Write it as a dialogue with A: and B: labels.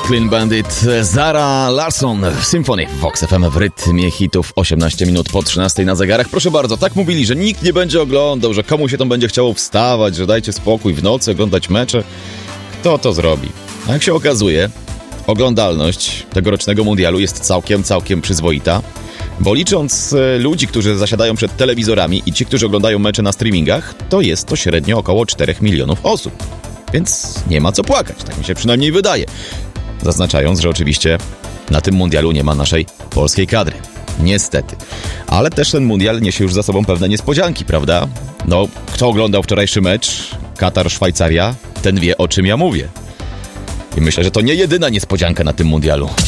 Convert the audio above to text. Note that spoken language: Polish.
A: Clean Bandit, Zara Larsson w Symphony w Vox FM w rytmie hitów. 18 minut po 13 na zegarach. Proszę bardzo, tak mówili, że nikt nie będzie oglądał, że komu się tam będzie chciało wstawać, że dajcie spokój w nocy oglądać mecze. Kto to zrobi? A jak się okazuje, oglądalność tegorocznego mundialu jest całkiem przyzwoita, bo licząc ludzi, którzy zasiadają przed telewizorami i ci, którzy oglądają mecze na streamingach, to jest to średnio około 4 milionów osób. Więc nie ma co płakać, tak mi się przynajmniej wydaje. Zaznaczając, że oczywiście na tym mundialu nie ma naszej polskiej kadry. Niestety. Ale też ten mundial niesie już za sobą pewne niespodzianki, prawda? No, kto oglądał wczorajszy mecz Katar-Szwajcaria, ten wie, o czym ja mówię. I myślę, że to nie jedyna niespodzianka na tym mundialu.